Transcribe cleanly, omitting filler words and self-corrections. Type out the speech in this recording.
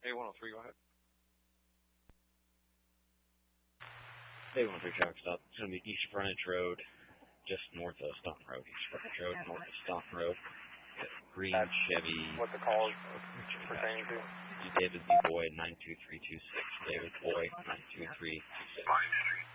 Hey, 103, go ahead. Hey, 103 traffic stop. It's going to be East Frontage Road, just north of Staunton Road. East Frontage Road, north of Staunton Road. Green Chevy. What the call is pertaining to? David B. Boyd, 92326. David Boyd, 92326.